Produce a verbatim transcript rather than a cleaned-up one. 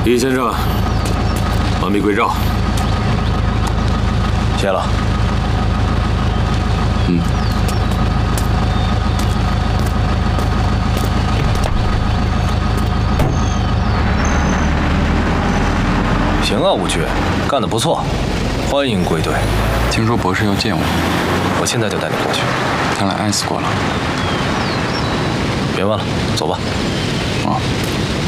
李先生，完璧归赵。 谢了。 嗯。 行啊，吴局，干得不错，欢迎归队。 听说博士要见我， 我现在就带你过去。 看来爱死过了。 别忘了，走吧。 啊。